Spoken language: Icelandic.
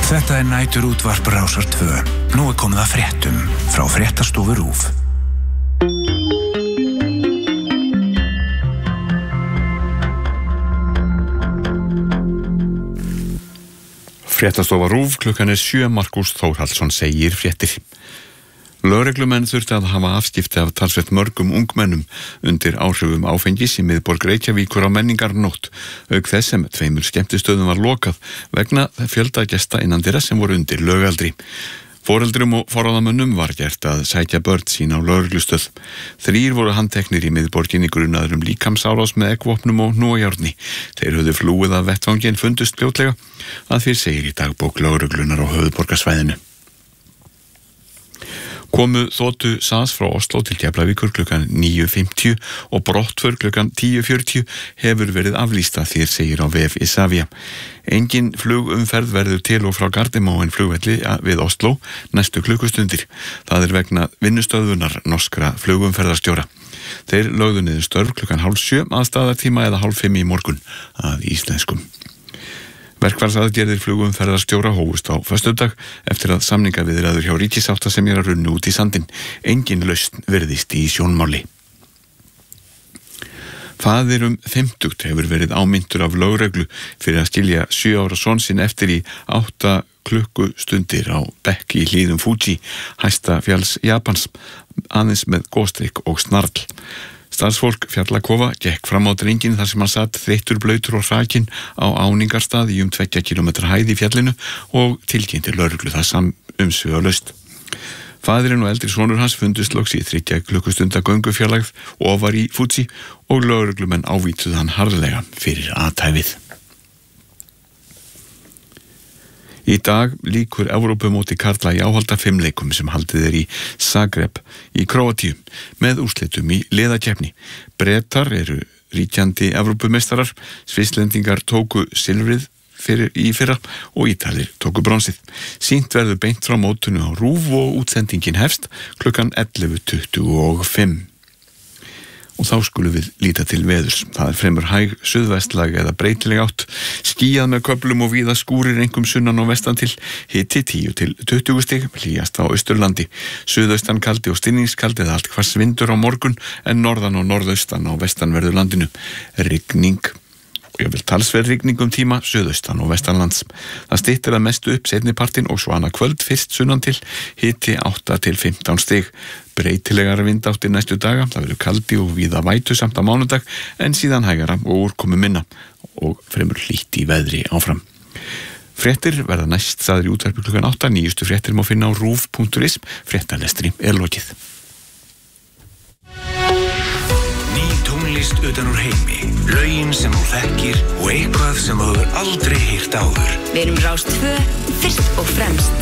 Þetta nætur útvarp Rásar 2. Nú komið að fréttum frá fréttastofu RÚV. Fréttastofa RÚV, klukkan 7, Markús Þórhallsson segir fréttir. Lögreglumenn þurfti að hafa afskipti af talsvert mörgum ungmennum undir áhrifum áfengis í miðborg Reykjavíkur á menningarnótt, auk þess sem 2 skemmtistöðum var lokað vegna fjölda gesta innandyra sem voru undir lögaldri. Foreldrum og forráðamönnum var gert að sækja börn sín á lögreglustöð. 3 voru handteknir í miðborginni grunaður líkamsárás með eggvopnum og hnúajárni. Þeir höfðu flúið af vettvangi en fundust fljótlega, að því segir í dagbók lögreglunar á höfuðborgarsvæðinu. Komu þotu SAS frá Oslo til Keflavíkur klukkan 9:50 og brottför klukkan 10:40 hefur verið aflýst að því segir á vef Isavia. Engin flugumferð verður til og frá Gardermoen flugvelli við Oslo næstu klukkustundir. Það er vegna vinnustöðvunar norskra flugumferðarstjóra. Þeir lögðu niður störf klukkan 6:30 að staðartíma eða 4:30 í morgun að íslenskum. Verkfallsaðgerðir flugumferðarstjóra hófust á föstudag eftir að samningaviðræður hjá ríkissáttasemjara runnu út í sandinn. Engin lausn virðist í sjónmáli. Faðir 50 hefur verið áminntur af lögreglu fyrir að skilja 7 ára son sinn eftir í 8 klukkustundir á bekk í hlíðum Fuji, hæsta fjalls Japans, aðeins með góstrykk og snarl. Starfsfólk Fjallakofa gekk fram á drenginn þar sem hann satt þreyttur blautur og hrakinn á áningarstað í 2 kilometra hæð í fjallinu og tilkynnti lögreglu það umsvifalaust. Faðirinn og eldri sonur hans fundust loks í 3 klukkustunda göngufjarlægð ofar í Fuji og lögreglumenn ávítuðu hann harðlega fyrir athæfið. Í dag lýkur Evrópumóti karla í áhalda 5 leikum sem haldið í Zagreb í Króatíu með úrslitum í liðakeppni. Bretar eru ríkjandi Evrópumeistarar, Svisslendingar tóku silfrið í fyrra og Ítalir tóku bronsið. Sýnt verður beint frá mótinu á RÚV og útsendingin hefst klukkan 11:25. Og þá skulum við líta til veðurs. Það er fremur hæg suðvestlag eða breytileg átt, skýjað með köflum og víða skúrir einkum sunnan og vestan til, hiti 10 til 20 stig, hlýjast á Austurlandi. Suðaustan kaldi og stinningskaldi eða allt hvers vindur á morgun en norðan og norðaustan á vestanverðu landinu. Rigning og ég vil talsverð rigning tíma suðaustan og vestanlands. Það styttir að mestu upp seinnipartinn og svo annað kvöld fyrst sunnan til, hiti 8 til 15 stig. Breytilegar vindáttir næstu daga, það verður kaldi og víða vætu samt á mánudag en síðan hægara og úrkomu minna og fremur hlýtt í veðri áfram. Fréttir verða næst staðir í útvarpi klukkan 8, nýjustu fréttir má finna á rúv.is, fréttalestri lokið. Ný tónlist utan úr heimi, lögin sem þú þekkir og eitthvað sem þú hefur aldrei heyrt áður. Við erum Rás 2, fyrst og fremst.